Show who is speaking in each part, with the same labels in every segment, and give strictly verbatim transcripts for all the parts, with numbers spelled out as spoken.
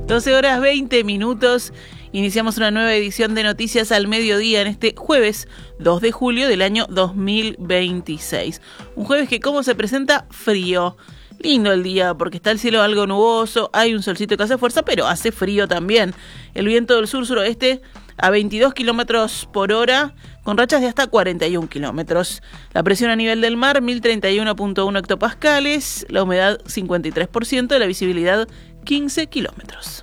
Speaker 1: doce horas veinte minutos. Iniciamos una nueva edición de Noticias al Mediodía en este jueves dos de julio del año dos mil veintiséis. Un jueves que, ¿cómo se presenta? Frío. Lindo el día porque está el cielo algo nuboso, hay un solcito que hace fuerza, pero hace frío también. El viento del sur-suroeste a veintidós kilómetros por hora, con rachas de hasta cuarenta y un kilómetros. La presión a nivel del mar, mil treinta y uno punto uno hectopascales, la humedad cincuenta y tres por ciento, la visibilidad quince kilómetros.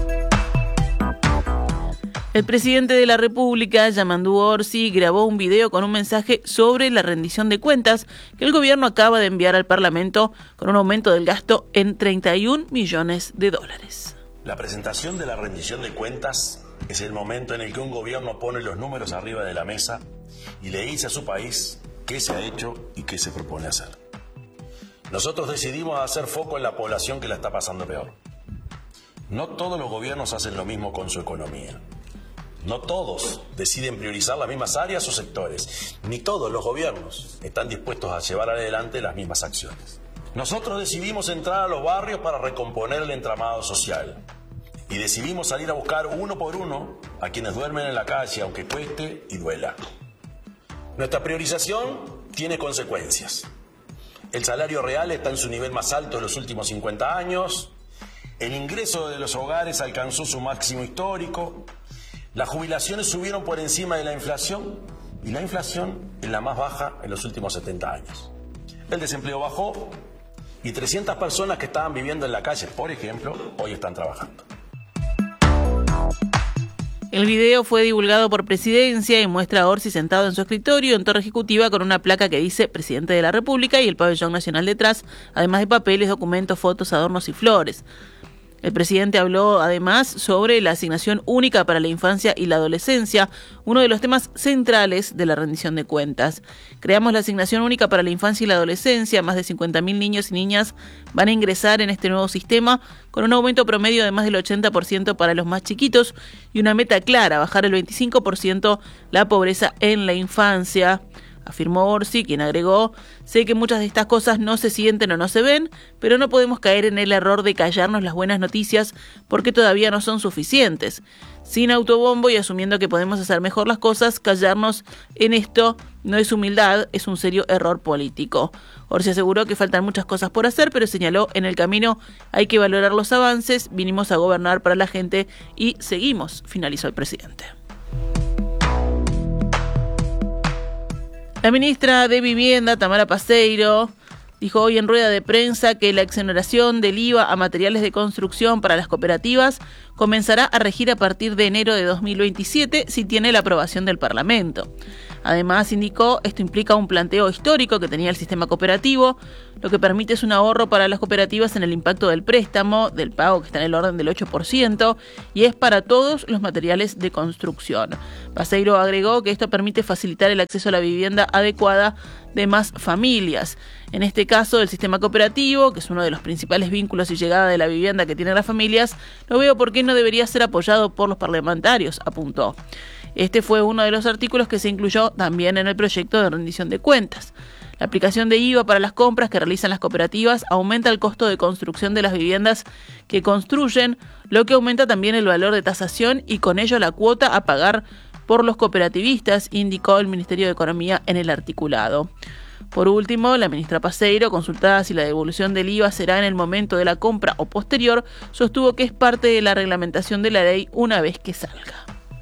Speaker 1: El presidente de la República, Yamandu Orsi, grabó un video con un mensaje sobre la rendición de cuentas que el gobierno acaba de enviar al Parlamento con un aumento del gasto en treinta y un millones de dólares.
Speaker 2: La presentación de la rendición de cuentas es el momento en el que un gobierno pone los números arriba de la mesa y le dice a su país qué se ha hecho y qué se propone hacer. Nosotros decidimos hacer foco en la población que la está pasando peor. No todos los gobiernos hacen lo mismo con su economía. No todos deciden priorizar las mismas áreas o sectores, ni todos los gobiernos están dispuestos a llevar adelante las mismas acciones. Nosotros decidimos entrar a los barrios para recomponer el entramado social y decidimos salir a buscar uno por uno a quienes duermen en la calle, aunque cueste y duela. Nuestra priorización tiene consecuencias. El salario real está en su nivel más alto de los últimos cincuenta años, el ingreso de los hogares alcanzó su máximo histórico, las jubilaciones subieron por encima de la inflación y la inflación es la más baja en los últimos setenta años. El desempleo bajó y trescientas personas que estaban viviendo en la calle, por ejemplo, hoy están trabajando.
Speaker 1: El video fue divulgado por Presidencia y muestra a Orsi sentado en su escritorio en Torre Ejecutiva con una placa que dice Presidente de la República y el pabellón nacional detrás, además de papeles, documentos, fotos, adornos y flores. El presidente habló además sobre la asignación única para la infancia y la adolescencia, uno de los temas centrales de la rendición de cuentas. Creamos la asignación única para la infancia y la adolescencia, más de cincuenta mil niños y niñas van a ingresar en este nuevo sistema, con un aumento promedio de más del ochenta por ciento para los más chiquitos y una meta clara, bajar el veinticinco por ciento la pobreza en la infancia. Afirmó Orsi, quien agregó, sé que muchas de estas cosas no se sienten o no se ven, pero no podemos caer en el error de callarnos las buenas noticias porque todavía no son suficientes. Sin autobombo y asumiendo que podemos hacer mejor las cosas, callarnos en esto no es humildad, es un serio error político. Orsi aseguró que faltan muchas cosas por hacer, pero señaló, en el camino hay que valorar los avances, vinimos a gobernar para la gente y seguimos, finalizó el presidente. La ministra de Vivienda, Tamara Paseiro, dijo hoy en rueda de prensa que la exoneración del I V A a materiales de construcción para las cooperativas comenzará a regir a partir de enero de dos mil veintisiete si tiene la aprobación del Parlamento. Además, indicó, esto implica un planteo histórico que tenía el sistema cooperativo, lo que permite es un ahorro para las cooperativas en el impacto del préstamo, del pago que está en el orden del ocho por ciento, y es para todos los materiales de construcción. Paseiro agregó que esto permite facilitar el acceso a la vivienda adecuada de más familias. En este caso, el sistema cooperativo, que es uno de los principales vínculos y llegada de la vivienda que tienen las familias, no veo por qué no debería ser apoyado por los parlamentarios, apuntó. Este fue uno de los artículos que se incluyó también en el proyecto de rendición de cuentas. La aplicación de I V A para las compras que realizan las cooperativas aumenta el costo de construcción de las viviendas que construyen, lo que aumenta también el valor de tasación y con ello la cuota a pagar por los cooperativistas, indicó el Ministerio de Economía en el articulado. Por último, la ministra Paseiro, consultada si la devolución del I V A será en el momento de la compra o posterior, sostuvo que es parte de la reglamentación de la ley una vez que salga.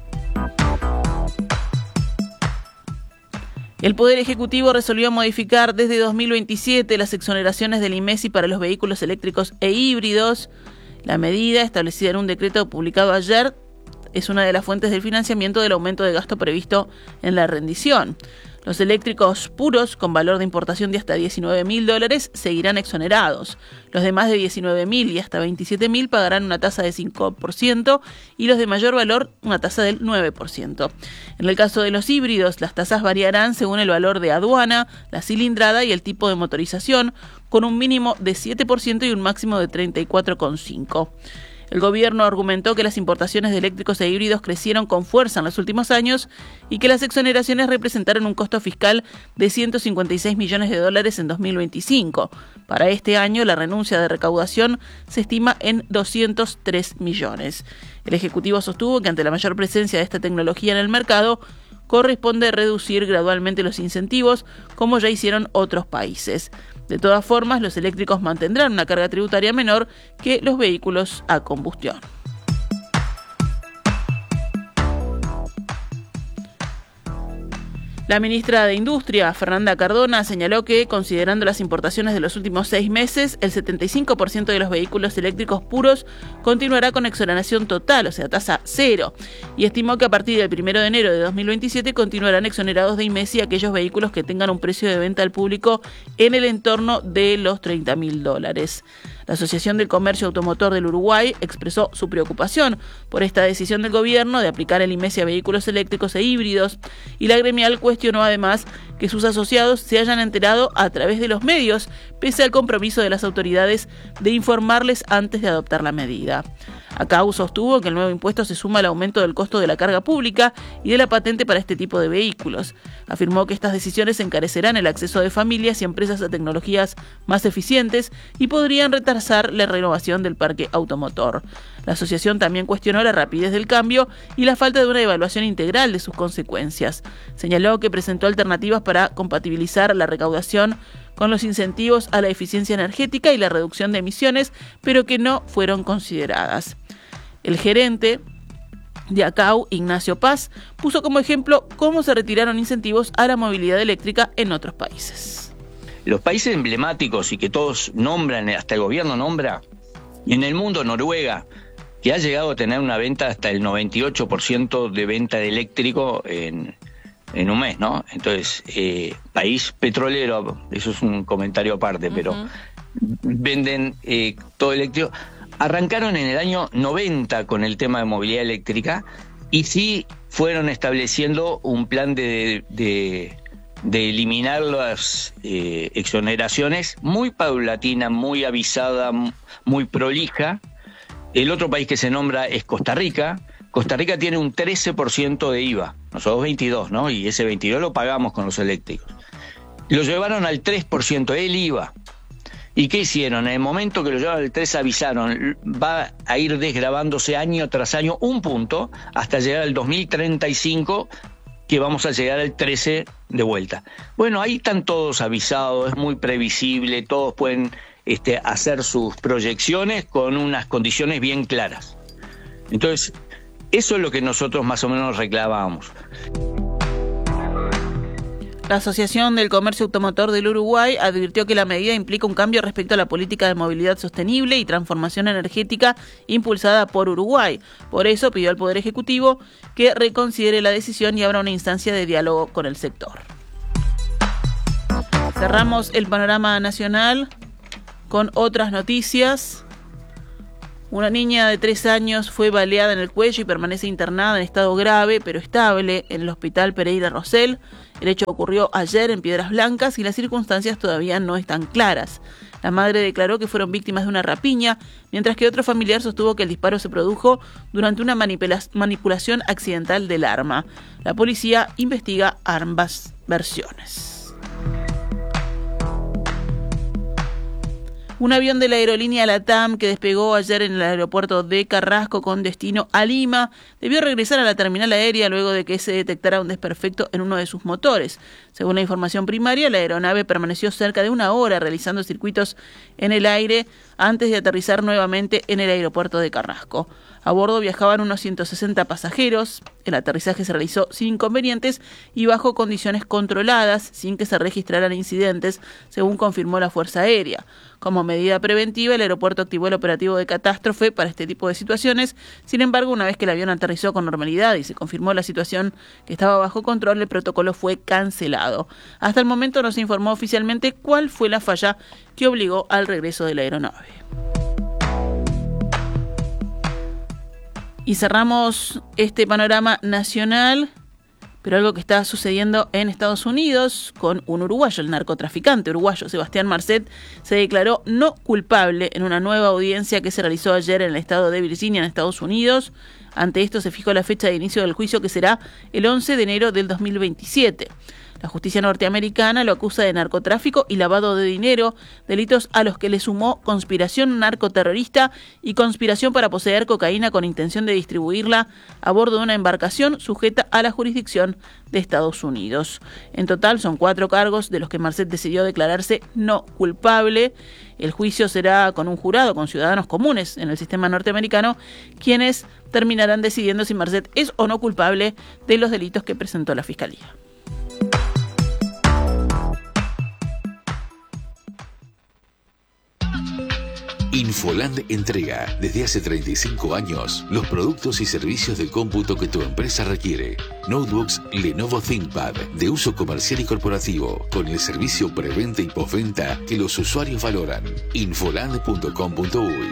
Speaker 1: El Poder Ejecutivo resolvió modificar desde dos mil veintisiete las exoneraciones del I M E S I para los vehículos eléctricos e híbridos. La medida, establecida en un decreto publicado ayer, es una de las fuentes del financiamiento del aumento de gasto previsto en la rendición. Los eléctricos puros con valor de importación de hasta diecinueve mil dólares seguirán exonerados. Los de más de diecinueve mil y hasta veintisiete mil pagarán una tasa de cinco por ciento y los de mayor valor una tasa del nueve por ciento. En el caso de los híbridos, las tasas variarán según el valor de aduana, la cilindrada y el tipo de motorización, con un mínimo de siete por ciento y un máximo de treinta y cuatro coma cinco por ciento. El gobierno argumentó que las importaciones de eléctricos e híbridos crecieron con fuerza en los últimos años y que las exoneraciones representaron un costo fiscal de ciento cincuenta y seis millones de dólares en dos mil veinticinco. Para este año, la renuncia de recaudación se estima en doscientos tres millones. El Ejecutivo sostuvo que ante la mayor presencia de esta tecnología en el mercado, corresponde reducir gradualmente los incentivos, como ya hicieron otros países. De todas formas, los eléctricos mantendrán una carga tributaria menor que los vehículos a combustión. La ministra de Industria, Fernanda Cardona, señaló que, considerando las importaciones de los últimos seis meses, el setenta y cinco por ciento de los vehículos eléctricos puros continuará con exoneración total, o sea, tasa cero, y estimó que a partir del primero de enero de dos mil veintisiete continuarán exonerados de I M E S I aquellos vehículos que tengan un precio de venta al público en el entorno de los treinta mil dólares. La Asociación del Comercio Automotor del Uruguay expresó su preocupación por esta decisión del gobierno de aplicar el I M E S I a vehículos eléctricos e híbridos, y la gremial cuestionó además que sus asociados se hayan enterado a través de los medios, pese al compromiso de las autoridades de informarles antes de adoptar la medida. A C A U sostuvo que el nuevo impuesto se suma al aumento del costo de la carga pública y de la patente para este tipo de vehículos. Afirmó que estas decisiones encarecerán el acceso de familias y empresas a tecnologías más eficientes y podrían retrasar la renovación del parque automotor. La asociación también cuestionó la rapidez del cambio y la falta de una evaluación integral de sus consecuencias. Señaló que presentó alternativas para compatibilizar la recaudación con los incentivos a la eficiencia energética y la reducción de emisiones, pero que no fueron consideradas. El gerente de A C A U, Ignacio Paz, puso como ejemplo cómo se retiraron incentivos a la movilidad eléctrica en otros países.
Speaker 3: Los países emblemáticos y que todos nombran, hasta el gobierno nombra, y en el mundo Noruega, que ha llegado a tener una venta hasta el noventa y ocho por ciento de venta de eléctrico en, en un mes, ¿no? Entonces, eh, país petrolero, eso es un comentario aparte, uh-huh. pero venden eh, todo eléctrico. Arrancaron en el año noventa con el tema de movilidad eléctrica y sí fueron estableciendo un plan de, de, de eliminar las eh, exoneraciones muy paulatina, muy avisada, muy prolija. El otro país que se nombra es Costa Rica. Costa Rica tiene un trece por ciento de I V A, nosotros veintidós, ¿no? Y ese veintidós lo pagamos con los eléctricos. Lo llevaron al tres por ciento, el I V A. ¿Y qué hicieron? En el momento que lo llevaron al tres avisaron, va a ir desgravándose año tras año un punto hasta llegar al dos mil treinta y cinco, que vamos a llegar al trece de vuelta. Bueno, ahí están todos avisados, es muy previsible, todos pueden este, hacer sus proyecciones con unas condiciones bien claras. Entonces, eso es lo que nosotros más o menos reclamábamos.
Speaker 1: La Asociación del Comercio Automotor del Uruguay advirtió que la medida implica un cambio respecto a la política de movilidad sostenible y transformación energética impulsada por Uruguay. Por eso pidió al Poder Ejecutivo que reconsidere la decisión y abra una instancia de diálogo con el sector. Cerramos el panorama nacional con otras noticias. Una niña de tres años fue baleada en el cuello y permanece internada en estado grave pero estable en el Hospital Pereira Rosell. El hecho ocurrió ayer en Piedras Blancas y las circunstancias todavía no están claras. La madre declaró que fueron víctimas de una rapiña, mientras que otro familiar sostuvo que el disparo se produjo durante una manipula- manipulación accidental del arma. La policía investiga ambas versiones. Un avión de la aerolínea LATAM que despegó ayer en el aeropuerto de Carrasco con destino a Lima debió regresar a la terminal aérea luego de que se detectara un desperfecto en uno de sus motores. Según la información primaria, la aeronave permaneció cerca de una hora realizando circuitos en el aire antes de aterrizar nuevamente en el aeropuerto de Carrasco. A bordo viajaban unos ciento sesenta pasajeros. El aterrizaje se realizó sin inconvenientes y bajo condiciones controladas, sin que se registraran incidentes, según confirmó la Fuerza Aérea. Como medida preventiva, el aeropuerto activó el operativo de catástrofe para este tipo de situaciones. Sin embargo, una vez que el avión aterrizó con normalidad y se confirmó la situación que estaba bajo control, el protocolo fue cancelado. Hasta el momento no se informó oficialmente cuál fue la falla que obligó al regreso de la aeronave. Y cerramos este panorama nacional Pero algo que está sucediendo en Estados Unidos con un uruguayo, el narcotraficante uruguayo Sebastián Marcet, se declaró no culpable en una nueva audiencia que se realizó ayer en el estado de Virginia, en Estados Unidos. Ante esto se fijó la fecha de inicio del juicio, que será el once de enero del dos mil veintisiete. La justicia norteamericana lo acusa de narcotráfico y lavado de dinero, delitos a los que le sumó conspiración narcoterrorista y conspiración para poseer cocaína con intención de distribuirla a bordo de una embarcación sujeta a la jurisdicción de Estados Unidos. En total son cuatro cargos de los que Marcet decidió declararse no culpable. El juicio será con un jurado, con ciudadanos comunes en el sistema norteamericano, quienes terminarán decidiendo si Marcet es o no culpable de los delitos que presentó la Fiscalía.
Speaker 4: Infoland entrega desde hace treinta y cinco años los productos y servicios de cómputo que tu empresa requiere. Notebooks Lenovo ThinkPad de uso comercial y corporativo, con el servicio preventa y postventa que los usuarios valoran. infoland punto com punto uy.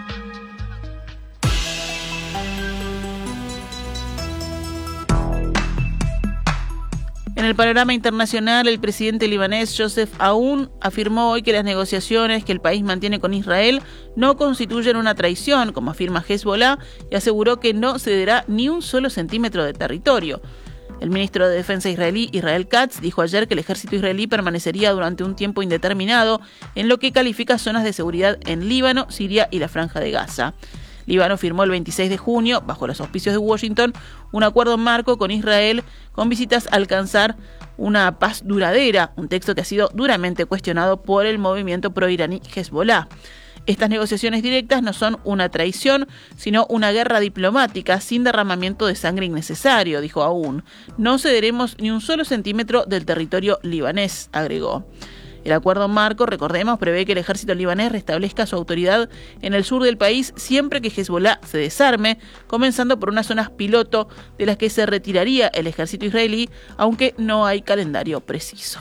Speaker 1: En el panorama internacional, el presidente libanés Joseph Aoun afirmó hoy que las negociaciones que el país mantiene con Israel no constituyen una traición, como afirma Hezbollah, y aseguró que no cederá ni un solo centímetro de territorio. El ministro de Defensa israelí, Israel Katz, dijo ayer que el ejército israelí permanecería durante un tiempo indeterminado en lo que califica zonas de seguridad en Líbano, Siria y la Franja de Gaza. Líbano firmó el veintiséis de junio, bajo los auspicios de Washington, un acuerdo marco con Israel con visitas a alcanzar una paz duradera, un texto que ha sido duramente cuestionado por el movimiento proiraní Hezbollah. Estas negociaciones directas no son una traición, sino una guerra diplomática sin derramamiento de sangre innecesario, dijo Aoun. No cederemos ni un solo centímetro del territorio libanés, agregó. El acuerdo marco, recordemos, prevé que el ejército libanés restablezca su autoridad en el sur del país siempre que Hezbollah se desarme, comenzando por unas zonas piloto de las que se retiraría el ejército israelí, aunque no hay calendario preciso.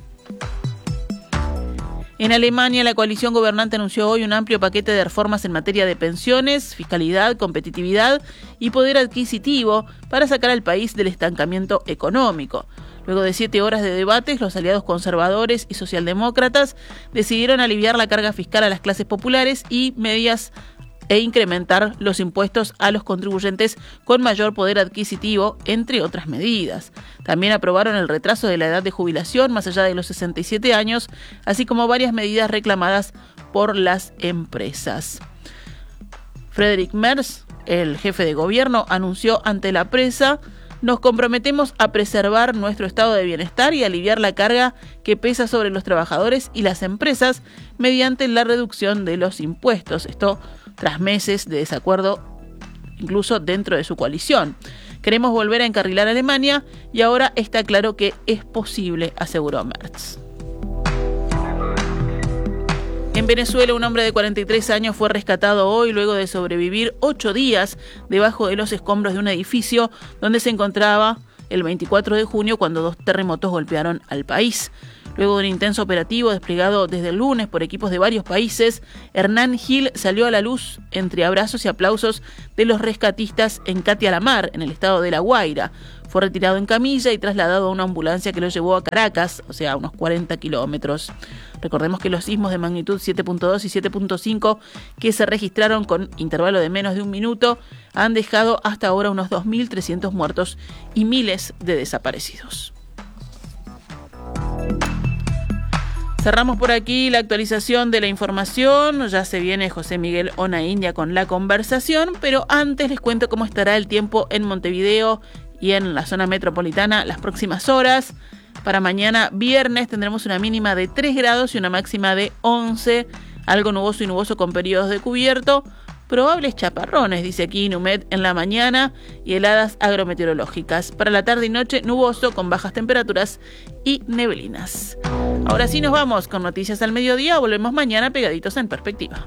Speaker 1: En Alemania, la coalición gobernante anunció hoy un amplio paquete de reformas en materia de pensiones, fiscalidad, competitividad y poder adquisitivo para sacar al país del estancamiento económico. Luego de siete horas de debates, los aliados conservadores y socialdemócratas decidieron aliviar la carga fiscal a las clases populares y medias e incrementar los impuestos a los contribuyentes con mayor poder adquisitivo, entre otras medidas. También aprobaron el retraso de la edad de jubilación más allá de los sesenta y siete años, así como varias medidas reclamadas por las empresas. Friedrich Merz, el jefe de gobierno, anunció ante la prensa: nos comprometemos a preservar nuestro estado de bienestar y aliviar la carga que pesa sobre los trabajadores y las empresas mediante la reducción de los impuestos. Esto tras meses de desacuerdo, incluso dentro de su coalición. Queremos volver a encarrilar a Alemania y ahora está claro que es posible, aseguró Merz. En Venezuela, un hombre de cuarenta y tres años fue rescatado hoy luego de sobrevivir ocho días debajo de los escombros de un edificio donde se encontraba el veinticuatro de junio cuando dos terremotos golpearon al país. Luego de un intenso operativo desplegado desde el lunes por equipos de varios países, Hernán Gil salió a la luz entre abrazos y aplausos de los rescatistas en Catialamar, en el estado de La Guaira. Fue retirado en camilla y trasladado a una ambulancia que lo llevó a Caracas, o sea, a unos cuarenta kilómetros. Recordemos que los sismos de magnitud siete punto dos y siete punto cinco que se registraron con intervalo de menos de un minuto han dejado hasta ahora unos dos mil trescientos muertos y miles de desaparecidos. Cerramos por aquí la actualización de la información. Ya se viene José Miguel Onaindia con la conversación, pero antes les cuento cómo estará el tiempo en Montevideo y en la zona metropolitana las próximas horas. Para mañana viernes tendremos una mínima de tres grados y una máxima de once, algo nuboso y nuboso con periodos de cubierto. Probables chaparrones, dice aquí Inumet, en la mañana y heladas agrometeorológicas. Para la tarde y noche, nuboso con bajas temperaturas y neblinas. Ahora sí nos vamos con Noticias al Mediodía. Volvemos mañana pegaditos en Perspectiva.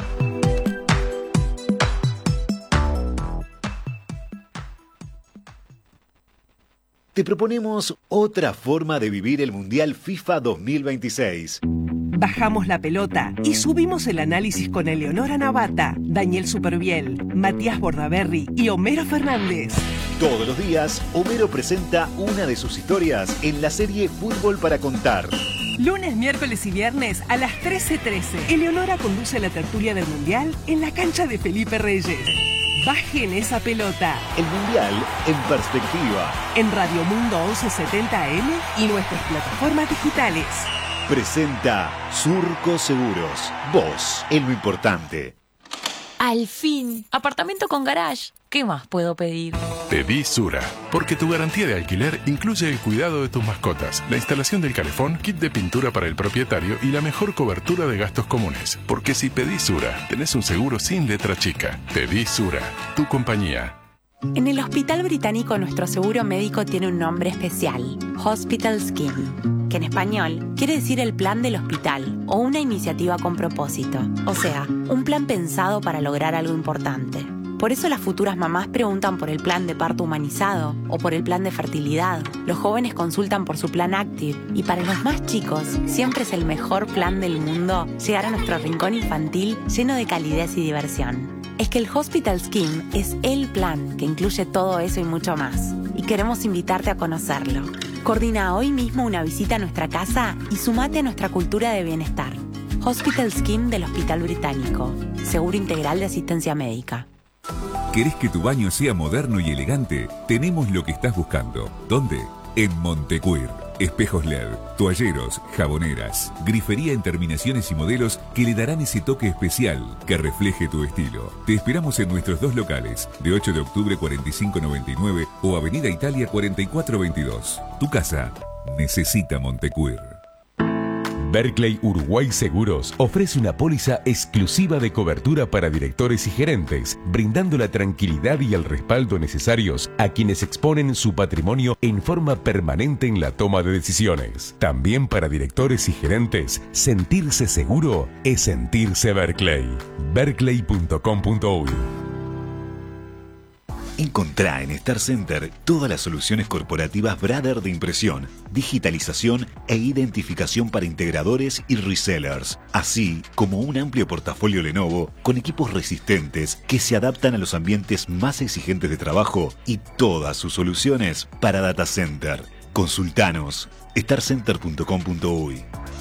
Speaker 5: Te proponemos otra forma de vivir el Mundial FIFA dos mil veintiséis.
Speaker 6: Bajamos la pelota y subimos el análisis con Eleonora Navata, Daniel Superviel, Matías Bordaberry y Homero Fernández.
Speaker 5: Todos los días, Homero presenta una de sus historias en la serie Fútbol para Contar.
Speaker 6: Lunes, miércoles y viernes a las trece trece. Eleonora conduce la tertulia del Mundial en la cancha de Felipe Reyes. Bajen esa pelota.
Speaker 5: El Mundial en perspectiva.
Speaker 6: En Radio Mundo once setenta A M y nuestras plataformas digitales.
Speaker 5: Presenta Surco Seguros. Vos, en lo importante.
Speaker 7: Al fin, apartamento con garage. ¿Qué más puedo pedir?
Speaker 8: Pedí Sura, porque tu garantía de alquiler incluye el cuidado de tus mascotas, la instalación del calefón, kit de pintura para el propietario y la mejor cobertura de gastos comunes. Porque si pedís Sura, tenés un seguro sin letra chica. Pedí Sura, tu compañía.
Speaker 7: En el Hospital Británico nuestro seguro médico tiene un nombre especial, Hospital Scheme, que en español quiere decir el plan del hospital o una iniciativa con propósito, o sea, un plan pensado para lograr algo importante. Por eso las futuras mamás preguntan por el plan de parto humanizado o por el plan de fertilidad. Los jóvenes consultan por su plan Active y para los más chicos siempre es el mejor plan del mundo llegar a nuestro rincón infantil lleno de calidez y diversión. Es que el Hospital Scheme es el plan que incluye todo eso y mucho más. Y queremos invitarte a conocerlo. Coordina hoy mismo una visita a nuestra casa y sumate a nuestra cultura de bienestar. Hospital Scheme del Hospital Británico. Seguro integral de asistencia médica.
Speaker 9: ¿Querés que tu baño sea moderno y elegante? Tenemos lo que estás buscando. ¿Dónde? En Montecuir. Espejos L E D, toalleros, jaboneras, grifería en terminaciones y modelos que le darán ese toque especial que refleje tu estilo. Te esperamos en nuestros dos locales, de ocho de octubre cuarenta y cinco noventa y nueve o Avenida Italia cuarenta y cuatro veintidós. Tu casa necesita Montecuir.
Speaker 10: Berkeley Uruguay Seguros ofrece una póliza exclusiva de cobertura para directores y gerentes, brindando la tranquilidad y el respaldo necesarios a quienes exponen su patrimonio en forma permanente en la toma de decisiones. También para directores y gerentes, sentirse seguro es sentirse Berkeley. berkeley punto com punto uy.
Speaker 5: Encontrá en Star Center todas las soluciones corporativas Brother de impresión, digitalización e identificación para integradores y resellers, así como un amplio portafolio Lenovo con equipos resistentes que se adaptan a los ambientes más exigentes de trabajo y todas sus soluciones para data center. Consultanos star center punto com punto uy.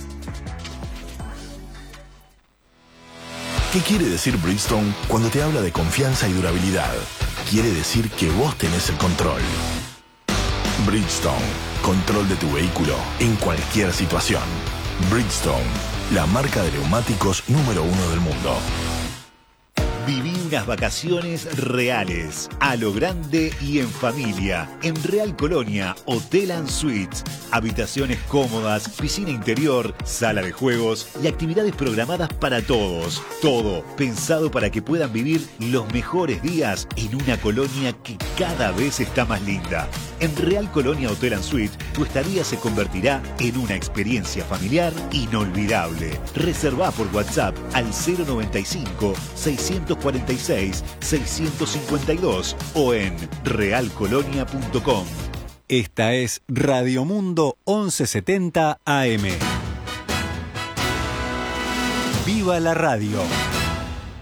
Speaker 2: ¿Qué quiere decir Bridgestone cuando te habla de confianza y durabilidad? Quiere decir que vos tenés el control. Bridgestone, control de tu vehículo en cualquier situación. Bridgestone, la marca de neumáticos número uno del mundo.
Speaker 5: Viví unas vacaciones reales, a lo grande y en familia, en Real Colonia Hotel and Suites. Habitaciones cómodas, piscina interior, sala de juegos y actividades programadas para todos. Todo pensado para que puedan vivir los mejores días en una colonia que cada vez está más linda. En Real Colonia Hotel and Suites, tu estadía se convertirá en una experiencia familiar inolvidable. Reservá por WhatsApp al cero noventa y cinco, seiscientos cuarenta y seis, seiscientos cincuenta y dos o en real colonia punto com.
Speaker 11: Esta es Radio Mundo once setenta A M. ¡Viva la radio!